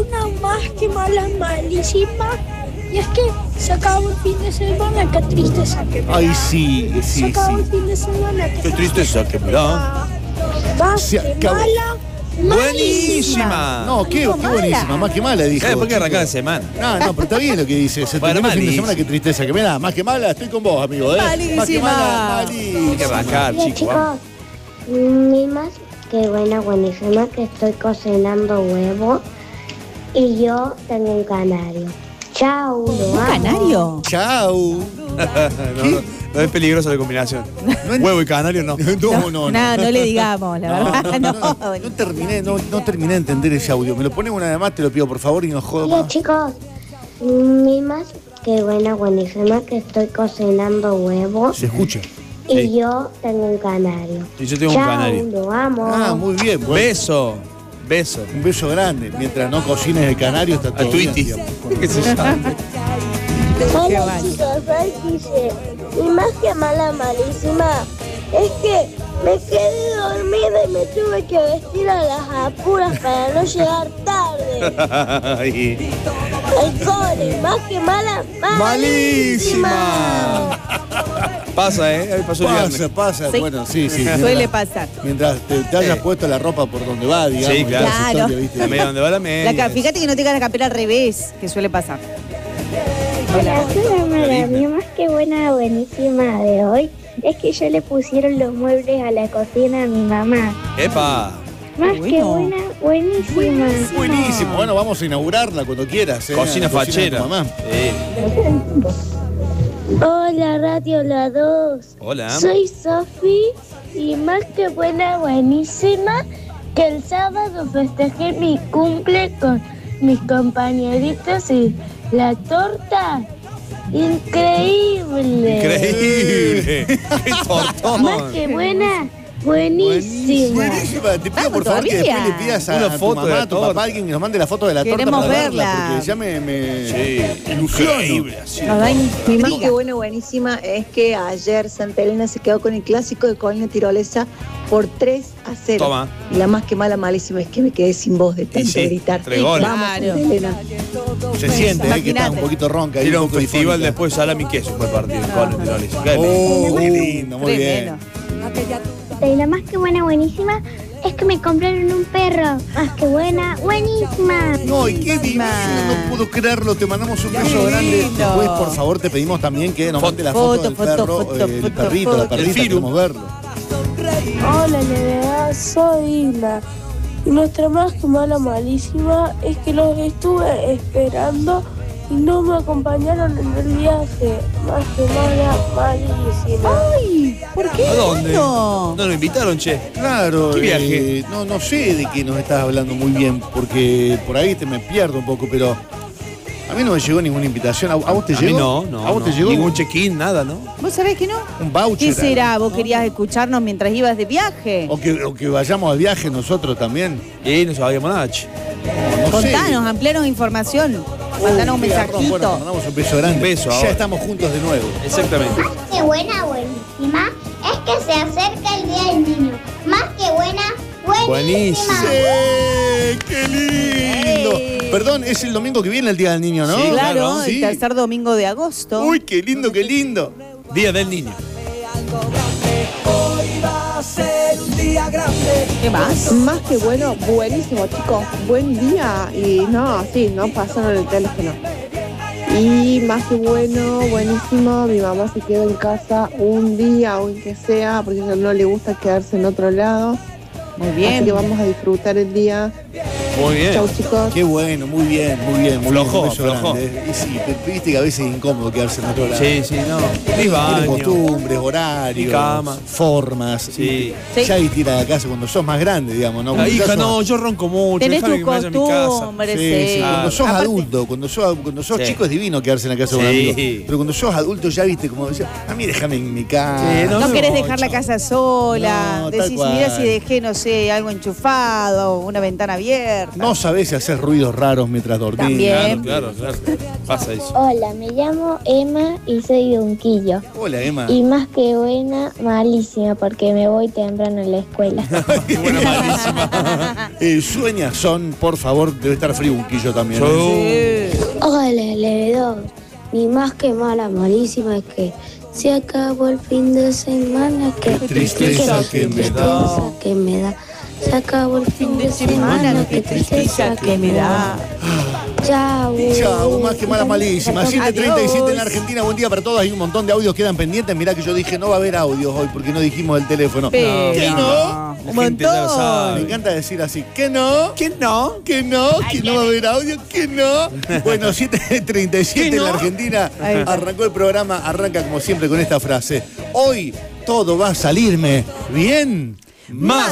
una más que mala, malísima. Y es que se acabó el fin de semana, qué tristeza que me da. Ay, sí. Se acabó el fin de semana, Qué tristeza que me da. Más Se que acabó. mala, Buenísima. No, qué buenísima, más que mala, dijo. ¿Por qué arrancar la semana? No, pero está bien lo que dice. Se Bueno, terminó el fin de malísima. semana, qué tristeza que me da. Más que mala, estoy con vos, amigo, Malísima. Más que mala, Hay que malísima. arrancar, Hola, chicos. vamos. Mi más que buenísima que estoy cocinando huevo y yo tengo un canario. Chao, lo ¿Un amo. canario? Chau. No es peligrosa la combinación. Huevo y canario no. No. No le digamos, la verdad. No terminé de entender ese audio. Me lo pones una vez más, te lo pido por favor y no jodo Hola más. chicos, mi más que buenísima que estoy cocinando huevo Se escucha. y Sí. yo tengo un canario. Y yo tengo un Chao, canario. lo amo. Ah, muy bien. Bueno, Beso. un beso grande. Mientras no cocines el canario está todo A bien. Twitty. digamos. ¿Qué se llama? Hola vale. chicos, Frank dice, mi más que mala, malísima, es que me quedé dormida y me tuve que vestir a las apuras para no llegar tarde. Ay. El cole, más que mala, Malísima. Pasa, Ahí pasó el viernes. Pasa. Sí. Bueno, sí. Suele pasar. Mientras te hayas puesto la ropa por donde va, digamos. Sí, y claro. todas las historias, ¿viste? La media donde va la media. Fíjate que no tengas la campera al revés, que suele pasar. Hola, soy Amara. Mi más que buenísima de hoy es que ya le pusieron los muebles a la cocina a mi mamá. ¡Epa! Más Bueno. que buenísima. Buenísimo. Bueno, vamos a inaugurarla cuando quieras. Cocina La de fachera. tu mamá. Hola Radio La 2. Hola. Soy Sofi y más que buenísima, que el sábado festejé mi cumple con mis compañeritos y la torta, increíble. Increíble. ¡Qué tortón! Más que buenísima. Buenísima. Te pido por favor que todavía. después le pidas a Una tu foto de mamá, la a tu torta. papá, alguien que nos mande la foto de la torta Queremos para verla. porque ya me Sí. ilusiono. Increíble. Así. Nos da Mi más intriga. que buenísima es que ayer Santa Elena se quedó con el clásico de Colina Tirolesa por 3-0. Toma. Y la más que malísima es que me quedé sin voz de tanto sí, gritar. 3 goles. Vamos, Claro. Santa Elena. Se siente, que está Imagínate. un poquito ronca. ahí, Ir a un poco festival difónica. después salami y queso fue el partido. Con el Tirolesa. Qué lindo. Oh, qué lindo, muy Tremendo. bien. Y la más que buenísima es que me compraron un perro. Más que buenísima. No, y qué divino, no puedo creerlo. Te mandamos un beso grande. lindo. Después, por favor, te pedimos también que nos mande la foto del perro, el perrito, la perrita, Firu. queremos verlo. Hola, Nerea, soy Isla. Y nuestra más que mala, malísima es que los estuve esperando y no me acompañaron en el viaje. Más que mala, malísima. Ay, ¿por qué? ¿A dónde? No. No nos invitaron, che. Claro, ¿Qué viaje? no sé de qué nos estás hablando muy bien, porque por ahí te me pierdo un poco, pero a mí no me llegó ninguna invitación. ¿A vos te A mí llegó? no. ¿A vos no. te llegó? Ningún check-in, nada, ¿no? ¿Vos sabés que no? Un voucher. ¿Qué será? ¿Vos querías escucharnos mientras ibas de viaje? O que vayamos al viaje nosotros también. Y no sabíamos nada, che. No sé. Contanos, amplianos información. Mandanos un Qué garrón. Bueno, mensajito. mandamos un beso grande. Un beso Ya ahora. estamos juntos de nuevo. Exactamente. Que buenísima es que se acerca el día del niño. Más que Buenísima. ¡Sí! ¡Qué lindo! Ey. Perdón, es el domingo que viene el Día del Niño, ¿no? Sí, Claro, claro, el sí. tercer domingo de agosto. Uy, qué lindo, qué lindo. Día del niño. ¿Qué más? Más que buenísimo, chicos. Buen día. Y no, sí, no pasaron el teléfono. Y más que buenísimo, mi mamá se quedó en casa un día, aunque sea, porque a ella no le gusta quedarse en otro lado. Muy Así bien. que vamos a disfrutar el día. Muy bien. Chau, chicos. Qué bueno, muy bien, muy bien. Muy Flojó, bien, un beso flojó. grande. Y sí, viste que a veces es incómodo quedarse en otro lado. Sí, no. Mis Tiene baños. costumbres, horarios, Mi cama. formas. Sí. Sí. Ya hay que ir a la casa cuando sos más grande, digamos, ¿no? La Cuando ya hija, sos- no, yo ronco mucho. Tenés Déjame tus que me vaya a mi casa. costumbres, Sí, sí, cuando sos Aparte- adulto, cuando sos Sí. chico es divino quedarse en la casa de un Sí. amigo. Pero cuando sos adulto ya viste como decía, a mí déjame en mi casa. Sí, No no, querés no, dejar la chao. casa sola. No, tal Decís, cual. mira si dejé, no sé, algo enchufado, una ventana abierta. No sabés si hacer ruidos raros mientras dormís. También. Claro. Pasa eso. Hola, me llamo Emma y soy de Unquillo. Hola, Emma. Y más que malísima porque me voy temprano a la escuela. Qué buena, malísima. Sueña Son, por favor, debe estar frío un quillo también. Hola, Levedos. Mi más que mala, malísima es que se acabó el fin de semana. Qué tristeza que me da. Se acabó el fin de semana. Qué tristeza que me da. Chao. Chao, más que mala, malísima. 7:37 en la Argentina. Buen día para todos. Hay un montón de audios que quedan pendientes. Mirá que yo dije no va a haber audios hoy porque no dijimos el teléfono. ¿Que no? Un montón. Me encanta decir así. ¿Que no? ¿Quién no? ¿Que no? ¿Que no va a haber audio? ¿Que no? Bueno, 7:37 en la Argentina. Arrancó el programa. Arranca como siempre con esta frase. Hoy todo va a salirme bien. Más